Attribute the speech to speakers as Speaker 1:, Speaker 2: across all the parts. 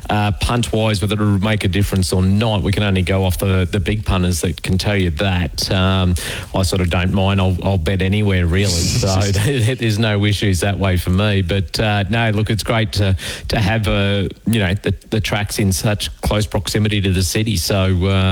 Speaker 1: punt-wise, whether it'll make a difference or not, we can only go off the big punters that can tell you that. I sort of don't mind. I'll bet anywhere, really. So there's no issues that way for me. But no, look, it's great to have the tracks in such close proximity to the city. So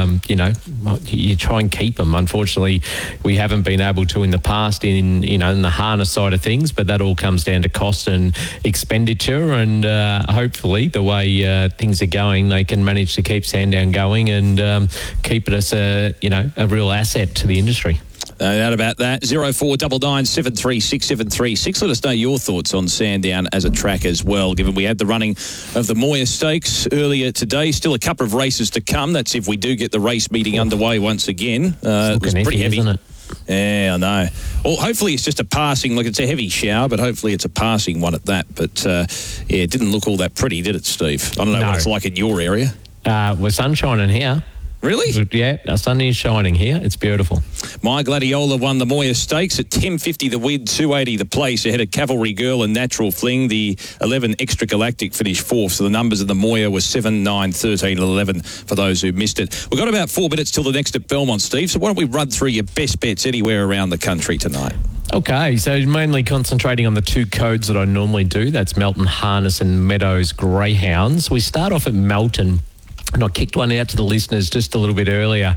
Speaker 1: you try and keep them. Unfortunately, we haven't been able to in the past in the harness side of things, but that all comes down to cost and expenditure. And hopefully, the way things are going, they can manage to keep Sandown going and keep it as a real asset to the industry.
Speaker 2: No doubt about that. 0499 736 736. Let us know your thoughts on Sandown as a track as well, given we had the running of the Moir Stakes earlier today. Still a couple of races to come. That's if we do get the race meeting underway once again. It was pretty heavy,
Speaker 1: isn't it?
Speaker 2: Yeah, I know. Well, hopefully it's just a passing, like it's a heavy shower, but hopefully it's a passing one at that. But, it didn't look all that pretty, did it, Steve? I don't know what it's like in your area.
Speaker 1: We're sun shining here.
Speaker 2: Really?
Speaker 1: Yeah, our sun is shining here. It's beautiful.
Speaker 2: My Gladiola won the Moir Stakes at 10.50 the win, 2.80 the place, ahead of Cavalry Girl and Natural Fling. The 11 Extra Galactic finished fourth, so the numbers of the Moir were 7, 9, 13 and 11 for those who missed it. We've got about 4 minutes till the next at Belmont, Steve, so why don't we run through your best bets anywhere around the country tonight?
Speaker 1: Okay, so mainly concentrating on the 2 codes that I normally do. That's Melton Harness and Meadows Greyhounds. We start off at Melton. And I kicked one out to the listeners just a little bit earlier,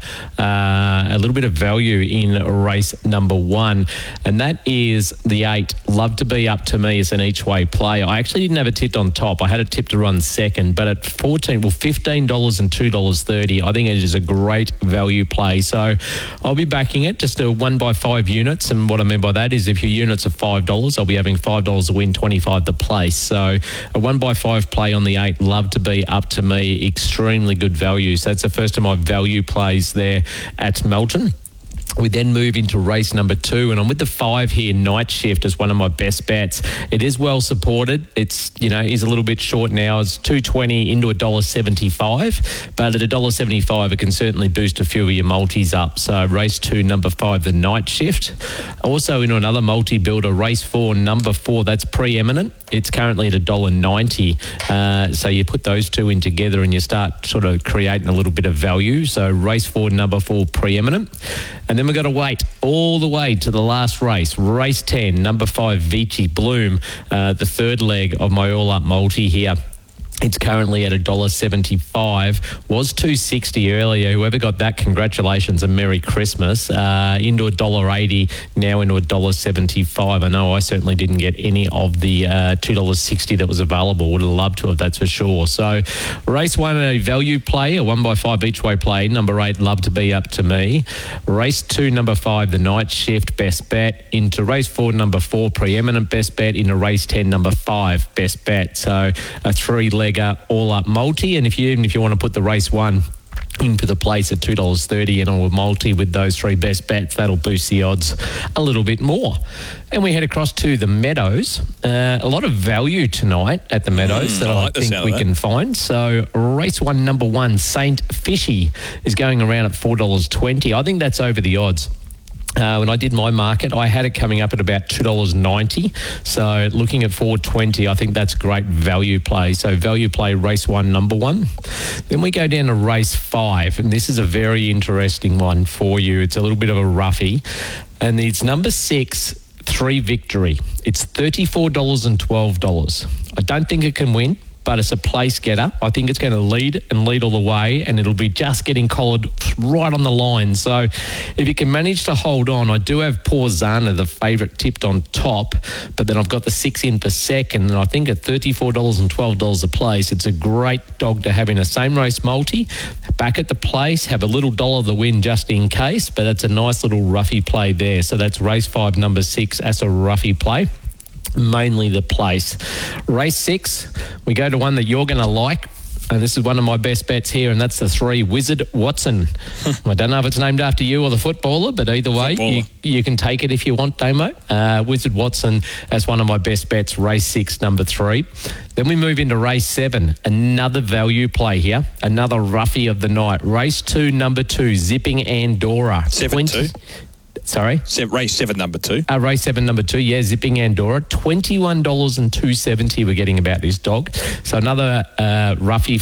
Speaker 1: a little bit of value in race number 1, and that is the 8, Love to Be Up to Me as an each-way play. I actually didn't have it tipped on top. I had it tipped to run second, but at $15 and $2.30, I think it is a great value play. So I'll be backing it, just a 1x5 units, and what I mean by that is if your units are $5, I'll be having $5 a win, 25 the place. So a 1x5 play on the 8, Love to Be Up to Me, extremely good value. So that's the first of my value plays there at Melton. We then move into race number 2, and I'm with the 5 here, Night Shift, as one of my best bets. It is well supported. It's, is a little bit short now. It's $2.20 into $1.75, but at $1.75, it can certainly boost a few of your multis up. So race 2, number 5, the Night Shift. Also into another multi-builder, race 4, number 4, that's Preeminent. It's currently at $1.90. So you put those 2 in together and you start sort of creating a little bit of value. So race 4, number 4, Preeminent. And then we've got to wait all the way to the last race, race 10, number 5, Vici Bloom, the third leg of my all-up multi here. It's currently at $1.75. Was $2.60 earlier. Whoever got that, congratulations and Merry Christmas. Into $1.80, now into $1.75. I know I certainly didn't get any of the $2.60 that was available. Would have loved to have, that's for sure. So race 1, a value play, a 1x5 each way play. Number 8, Love to Be Up to Me. Race 2, number 5, the Night Shift, best bet. Into race 4, number 4, Preeminent, best bet. Into race 10, number 5, best bet. So a 3-leg all up multi, and if you want to put the race 1 into the place at $2.30 and on a multi with those 3 best bets, that'll boost the odds a little bit more. And we head across to the Meadows. A lot of value tonight at the Meadows that I think we can find. So race 1, number 1, Saint Fishy is going around at $4.20. I think that's over the odds. When I did my market, I had it coming up at about $2.90. So looking at $4.20, I think that's great value play. So value play race 1, number 1. Then we go down to race 5, and this is a very interesting one for you. It's a little bit of a roughie, and it's number 6, 3 Victory. It's $34 and $12. I don't think it can win, but it's a place getter. I think it's going to lead all the way, and it'll be just getting collared right on the line. So if you can manage to hold on, I do have Poor Zana, the favourite, tipped on top, but then I've got the 6 in per second, and I think at $34 and $12 a place, it's a great dog to have in a same race multi. Back at the place, have a little dollar the win just in case, but that's a nice little roughie play there. So that's race 5, number 6, as a roughie play. Mainly the place. Race 6, we go to one that you're going to like, and this is one of my best bets here, and that's the 3 Wizard Watson. I don't know if it's named after you or the footballer, but either way, you can take it if you want, Damo. Wizard Watson as one of my best bets, race 6, number 3. Then we move into race 7, another value play here, another roughie of the night. Race 2, number 2, Zipping Andorra.
Speaker 2: 7-2.
Speaker 1: Sorry?
Speaker 2: Race 7, number 2.
Speaker 1: Race 7, number 2, yeah, Zipping Andorra. $21 and $2.70 we're getting about this dog. So another roughie